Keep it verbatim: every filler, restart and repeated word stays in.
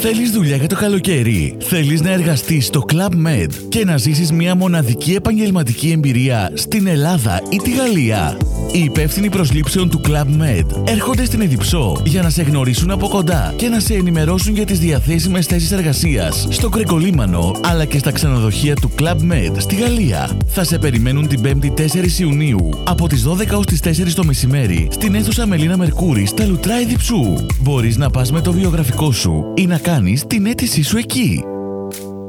Θέλεις δουλειά για το καλοκαίρι? Θέλεις να εργαστείς στο Club Med και να ζήσεις μια μοναδική επαγγελματική εμπειρία στην Ελλάδα ή τη Γαλλία? Οι υπεύθυνοι προσλήψεων του Club Med έρχονται στην Εδιψό για να σε γνωρίσουν από κοντά και να σε ενημερώσουν για τις διαθέσιμες θέσεις εργασίας στο Κρεκολίμανο αλλά και στα ξενοδοχεία του Club Med στη Γαλλία. Θα σε περιμένουν την πέμπτη τέσσερις Ιουνίου από τις δώδεκα ως τις τέσσερις το μεσημέρι στην αίθουσα Μελίνα Μερκούρη στα Λουτρά Εδιψού. Μπορείς να πας με το βιογραφικό σου ή να κάνεις την αίτησή σου εκεί.